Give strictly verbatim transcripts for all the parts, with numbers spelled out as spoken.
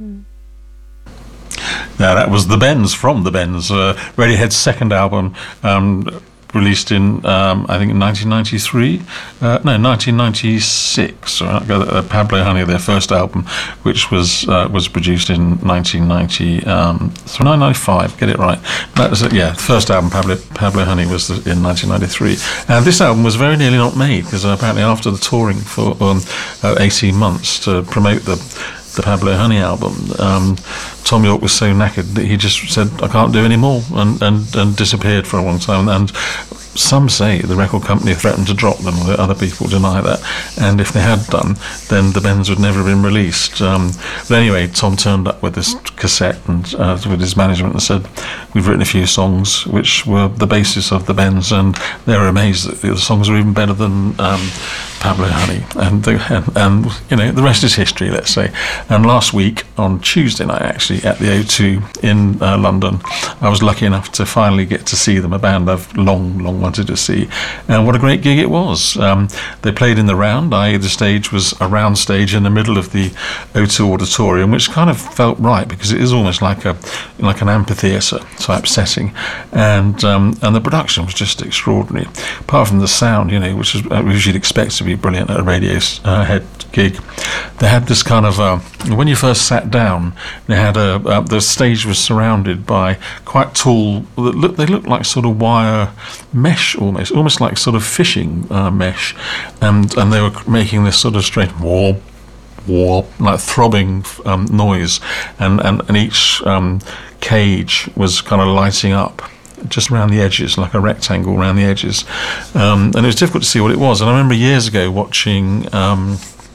Now that was the Bends from the Bends, uh, Radiohead's second album, um, released in um, I think nineteen ninety-three, uh, no nineteen ninety-six. Right? Uh, Pablo Honey, their first album, which was uh, was produced in nineteen ninety, um, so nineteen ninety-five. Get it right. That was it, yeah. The first album, Pablo Pablo Honey, was in nineteen ninety-three, and this album was very nearly not made because uh, apparently after the touring for um, uh, eighteen months to promote the. the Pablo Honey album, um, Tom York was so knackered that he just said, I can't do any more, and, and, and disappeared for a long time. And some say the record company threatened to drop them, or other people deny that, and if they had done, then the Bends would never have been released. Um, but anyway, Tom turned up with this cassette and uh, with his management and said, we've written a few songs which were the basis of the Bends, and they were amazed that the songs were even better than um, Pablo Honey, and, the, and, and you know, the rest is history, let's say. And last week, on Tuesday night actually, at the O two in uh, London, I was lucky enough to finally get to see them, a band I've long, long wanted to see, and what a great gig it was. Um, they played in the round, that is the stage was a round stage in the middle of the O two auditorium, which kind of felt right because it is almost like a like an amphitheatre type setting, and um, and the production was just extraordinary. Apart from the sound, you know, which is uh, which you'd expect to be brilliant at a Radiohead gig, they had this kind of uh, when you first sat down, they had a uh, the stage was surrounded by quite tall. Look, they looked like sort of wire mesh, almost, almost like sort of fishing uh, mesh, and and they were making this sort of strange warp, warp, like throbbing um, noise, and and and each um, cage was kind of lighting up just around the edges, like a rectangle around the edges, um, and it was difficult to see what it was. And I remember years ago watching um,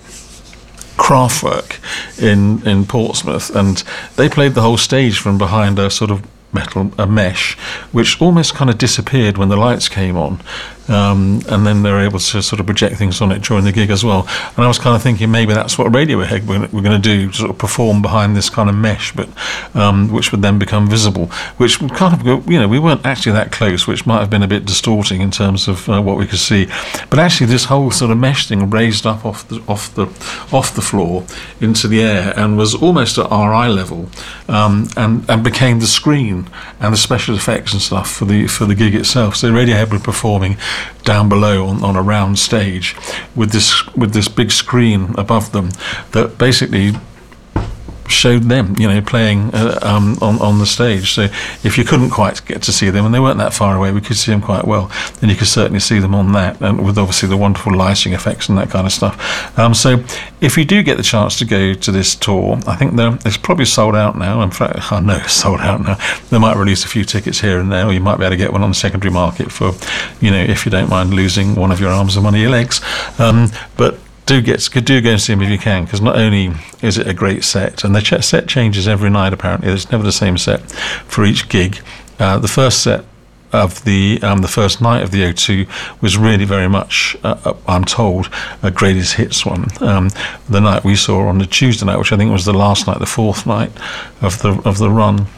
Kraftwerk in in Portsmouth, and they played the whole stage from behind a sort of metal, a mesh, which almost kind of disappeared when the lights came on, um, and then they were able to sort of project things on it during the gig as well. And I was kind of thinking maybe that's what Radiohead we're, we're going to do, sort of perform behind this kind of mesh, but um, which would then become visible, which would kind of go, you know, we weren't actually that close, which might have been a bit distorting in terms of uh, what we could see. But actually this whole sort of mesh thing raised up off the off the off the floor into the air and was almost at our eye level, um, and and became the screen and the special effects and stuff for the for the gig itself. So Radiohead were performing down below on, on a round stage with this with this big screen above them that basically showed them, you know, playing uh, um, on on the stage. So if you couldn't quite get to see them, and they weren't that far away, we could see them quite well, and you could certainly see them on that, and with obviously the wonderful lighting effects and that kind of stuff. Um, so if you do get the chance to go to this tour, I think it's probably sold out now. In fact, I know it's sold out now. They might release a few tickets here and there, or you might be able to get one on the secondary market for, you know, if you don't mind losing one of your arms and one of your legs. Um, but Do get do go and see them if you can, because not only is it a great set, and the ch- set changes every night apparently. There's never the same set for each gig. Uh, the first set of the um, the first night of the O two was really very much, uh, I'm told, a greatest hits one. Um, the night we saw on the Tuesday night, which I think was the last night, the fourth night of the of the run.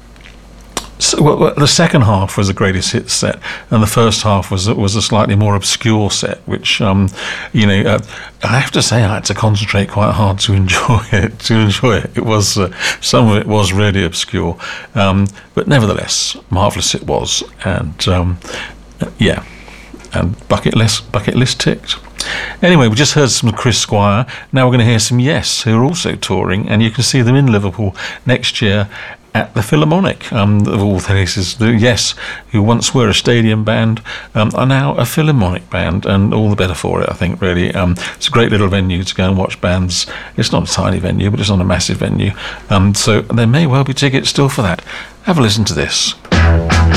So, well, the second half was the greatest hits set, and the first half was was a slightly more obscure set, which, um, you know, uh, I have to say I had to concentrate quite hard to enjoy it. To enjoy it, it was uh, some of it was really obscure, um, but nevertheless, marvellous it was, and um, yeah, and bucket list bucket list ticked. Anyway, we just heard some Chris Squire. Now we're going to hear some Yes, who are also touring, and you can see them in Liverpool next year at the Philharmonic, um, of all places. The Yes, who once were a stadium band, um, are now a Philharmonic band, and all the better for it, I think, really. Um, it's a great little venue to go and watch bands. It's not a tiny venue, but it's not a massive venue. Um, so there may well be tickets still for that. Have a listen to this.